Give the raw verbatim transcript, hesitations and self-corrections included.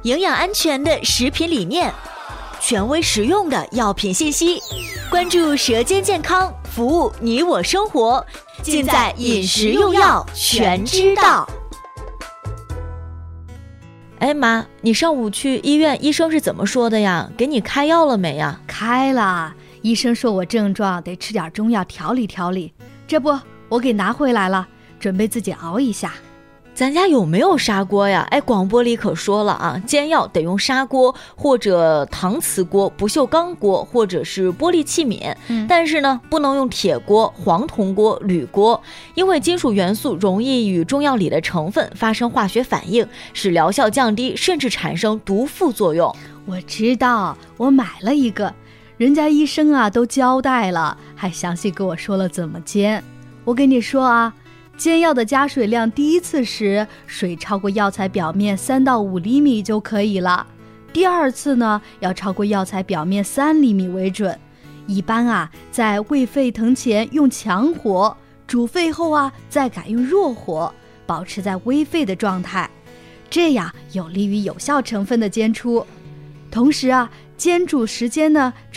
营养安全的食品理念，权威实用的药品信息，关注舌尖健康，服务你我生活，尽在饮食用药全知道。哎妈，你上午去医院，医生是怎么说的呀？给你开药了没呀？ 开了，医生说我症状得吃点中药调理调理，这不我给拿回来了，准备自己熬一下。 咱家有没有砂锅呀？哎，广播里可说了啊，煎药得用砂锅或者搪瓷锅、不锈钢锅或者是玻璃器皿、嗯、但是呢不能用铁锅、黄铜锅、铝锅，因为金属元素容易与中药里的成分发生化学反应，使疗效降低，甚至产生毒副作用。 我知道，我买了一个，人家医生啊都交代了，还详细跟我说了怎么煎。我跟你说啊，煎药的加水量，第一次时水超过药材表面三到五厘米就可以了，第二次呢要超过药材表面三厘米为准。一般啊，在未沸腾前用强火，煮沸后啊再改用弱火，保持在微沸的状态，这样有利于有效成分的煎出。同时啊，煎煮时间呢